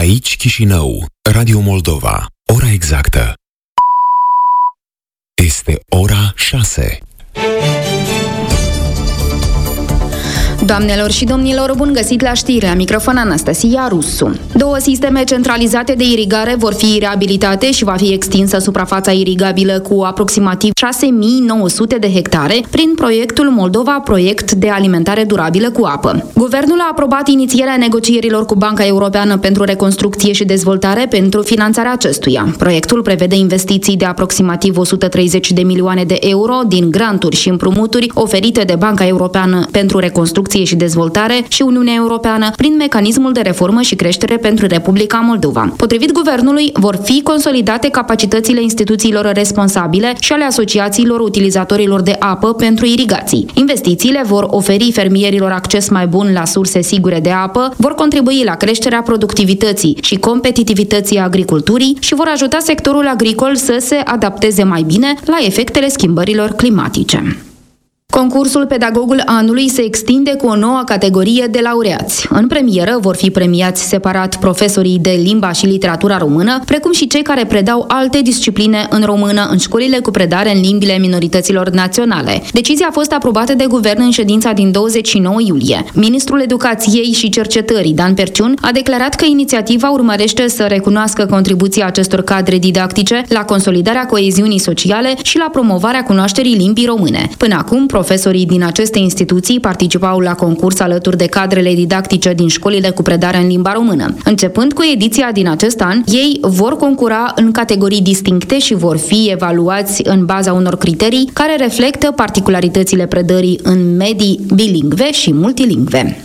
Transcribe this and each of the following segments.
Aici Chișinău, Radio Moldova. Ora exactă este ora 6. Doamnelor și domnilor, bun găsit la știri, la microfon Anastasia Rusu. 2 sisteme centralizate de irigare vor fi reabilitate și va fi extinsă suprafața irigabilă cu aproximativ 6.900 de hectare prin proiectul Moldova Proiect de Alimentare Durabilă cu Apă. Guvernul a aprobat inițierea negocierilor cu Banca Europeană pentru Reconstrucție și Dezvoltare pentru finanțarea acestuia. Proiectul prevede investiții de aproximativ 130 de milioane de euro din granturi și împrumuturi oferite de Banca Europeană pentru Reconstrucție și Dezvoltare și Uniunea Europeană prin mecanismul de reformă și creștere pentru Republica Moldova. Potrivit guvernului, vor fi consolidate capacitățile instituțiilor responsabile și ale asociațiilor utilizatorilor de apă pentru irigații. Investițiile vor oferi fermierilor acces mai bun la surse sigure de apă, vor contribui la creșterea productivității și competitivității agriculturii și vor ajuta sectorul agricol să se adapteze mai bine la efectele schimbărilor climatice. Concursul Pedagogul Anului se extinde cu o nouă categorie de laureați. În premieră vor fi premiați separat profesorii de limba și literatura română, precum și cei care predau alte discipline în română în școlile cu predare în limbile minorităților naționale. Decizia a fost aprobată de guvern în ședința din 29 iulie. Ministrul Educației și Cercetării, Dan Perciun, a declarat că inițiativa urmărește să recunoască contribuția acestor cadre didactice la consolidarea coeziunii sociale și la promovarea cunoașterii limbii române. Până acum, profesorii din aceste instituții participau la concurs alături de cadrele didactice din școlile cu predare în limba română. Începând cu ediția din acest an, ei vor concura în categorii distincte și vor fi evaluați în baza unor criterii care reflectă particularitățile predării în medii bilingve și multilingve.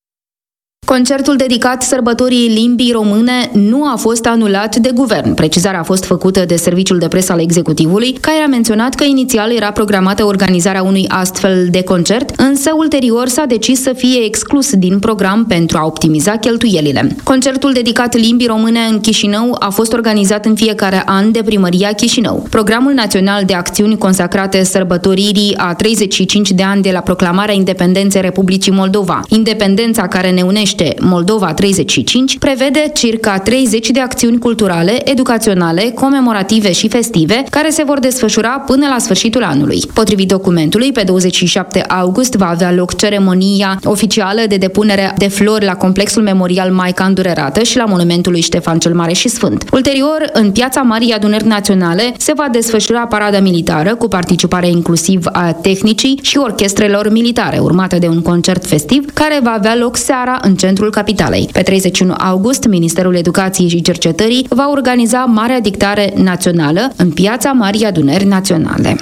Concertul dedicat sărbătorii limbii române nu a fost anulat de guvern. Precizarea a fost făcută de serviciul de presă al executivului, care a menționat că inițial era programată organizarea unui astfel de concert, însă ulterior s-a decis să fie exclus din program pentru a optimiza cheltuielile. Concertul dedicat limbii române în Chișinău a fost organizat în fiecare an de Primăria Chișinău. Programul național de acțiuni consacrate sărbătoririi a 35 de ani de la proclamarea independenței Republicii Moldova, independența care ne unește Moldova 35, prevede circa 30 de acțiuni culturale, educaționale, comemorative și festive, care se vor desfășura până la sfârșitul anului. Potrivit documentului, pe 27 august va avea loc ceremonia oficială de depunere de flori la complexul memorial Maica Îndurerată și la monumentul lui Ștefan cel Mare și Sfânt. Ulterior, în Piața Marii Adunări Naționale, se va desfășura parada militară cu participare inclusiv a tehnicii și orchestrelor militare, urmată de un concert festiv care va avea loc seara în centrul capitalei. Pe 31 august, Ministerul Educației și Cercetării va organiza Marea Dictare Națională în Piața Marii Adunări Naționale.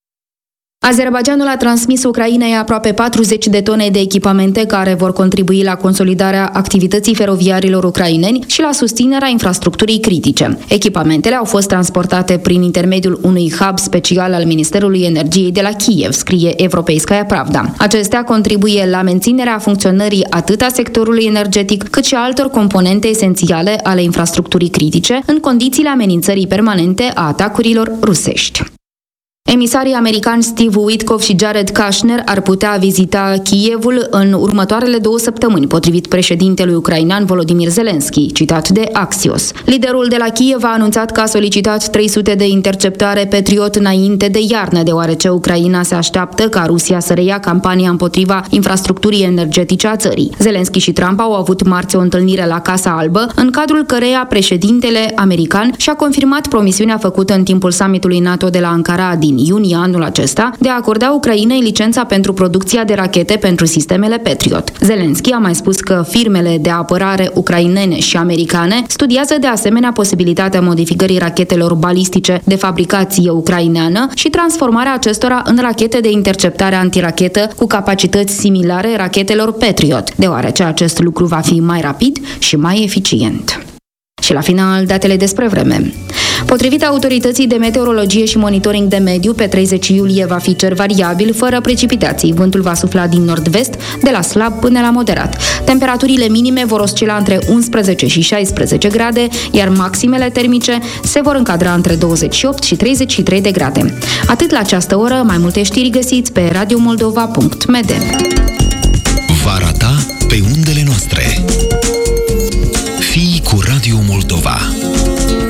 Azerbaidjanul a transmis Ucrainei aproape 40 de tone de echipamente care vor contribui la consolidarea activității feroviarilor ucraineni și la susținerea infrastructurii critice. Echipamentele au fost transportate prin intermediul unui hub special al Ministerului Energiei de la Kiev, scrie Evropeiskaya Pravda. Acestea contribuie la menținerea funcționării atât a sectorului energetic, cât și a altor componente esențiale ale infrastructurii critice în condițiile amenințării permanente a atacurilor rusești. Emisarii americani Steve Witkoff și Jared Kushner ar putea vizita Kievul în următoarele 2 săptămâni, potrivit președintelui ucrainean Volodymyr Zelensky, citat de Axios. Liderul de la Kiev a anunțat că a solicitat 300 de interceptoare Patriot înainte de iarnă, deoarece Ucraina se așteaptă ca Rusia să reia campania împotriva infrastructurii energetice a țării. Zelensky și Trump au avut marți o întâlnire la Casa Albă, în cadrul căreia președintele american și-a confirmat promisiunea făcută în timpul summitului NATO de la Ankara din iunie anul acesta de a acorda Ucrainei licența pentru producția de rachete pentru sistemele Patriot. Zelensky a mai spus că firmele de apărare ucrainene și americane studiază de asemenea posibilitatea modificării rachetelor balistice de fabricație ucraineană și transformarea acestora în rachete de interceptare antirachetă cu capacități similare rachetelor Patriot, deoarece acest lucru va fi mai rapid și mai eficient. Și la final, datele despre vreme. Potrivit autorității de meteorologie și monitoring de mediu, pe 30 iulie va fi cer variabil, fără precipitații. Vântul va sufla din nord-vest, de la slab până la moderat. Temperaturile minime vor oscila între 11 și 16 grade, iar maximele termice se vor încadra între 28 și 33 de grade. Atât la această oră, mai multe știri găsiți pe radiomoldova.md. Vara ta pe undele noastre. Fii cu Radio Moldova.